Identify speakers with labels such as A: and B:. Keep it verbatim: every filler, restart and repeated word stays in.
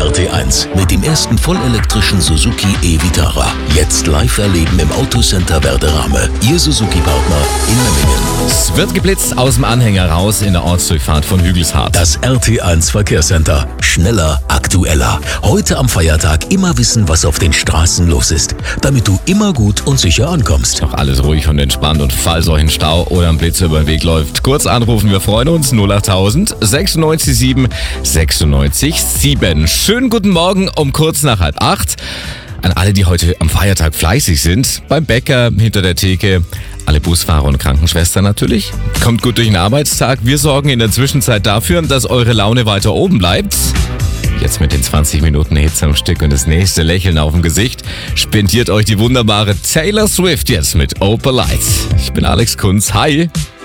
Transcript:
A: R T eins mit dem ersten vollelektrischen Suzuki e-Vitara. Jetzt live erleben im Autocenter Werderame. Ihr Suzuki-Partner in Memmingen.
B: Es wird geblitzt aus dem Anhänger raus in der Ortsdurchfahrt von Hügelshardt.
A: Das R T eins Verkehrscenter. Schneller, aktueller. Heute am Feiertag immer wissen, was auf den Straßen los ist, damit du immer gut und sicher ankommst.
B: Doch alles ruhig und entspannt, und falls euch ein Stau oder ein Blitz über den Weg läuft, kurz anrufen, wir freuen uns. null achttausend sechsundneunzig sieben sechsundneunzig sieben. Schönen guten Morgen um kurz nach halb acht. An alle, die heute am Feiertag fleißig sind, beim Bäcker, hinter der Theke, alle Busfahrer und Krankenschwestern natürlich. Kommt gut durch den Arbeitstag. Wir sorgen in der Zwischenzeit dafür, dass eure Laune weiter oben bleibt. Jetzt mit den zwanzig Minuten Hits am Stück und das nächste Lächeln auf dem Gesicht spendiert euch die wunderbare Taylor Swift jetzt mit Opal Lights. Ich bin Alex Kunz. Hi!